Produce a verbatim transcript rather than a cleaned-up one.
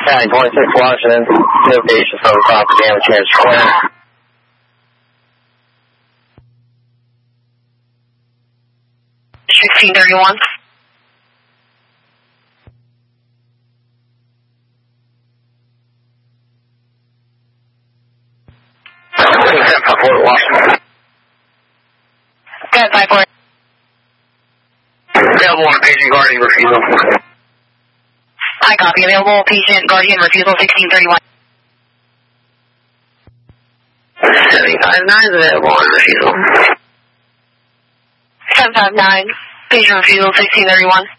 County twenty-six Washington, notation from property damage here in Square. sixteen thirty-one. Fort Washington. Go ahead, five four. Available on patient guardian refusal. I copy. Available patient guardian refusal sixteen thirty-one. seven five nine is available on refusal. seven five nine. Patient refusal sixteen thirty-one.